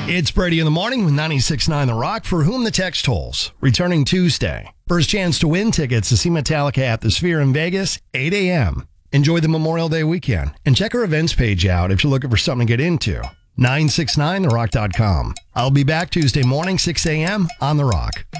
It's Brady in the Morning with 96.9 The Rock, for whom the text tolls. Returning Tuesday. First chance to win tickets to see Metallica at the Sphere in Vegas, 8 a.m. Enjoy the Memorial Day weekend and check our events page out if you're looking for something to get into. 969therock.com. I'll be back Tuesday morning, 6 a.m. on The Rock.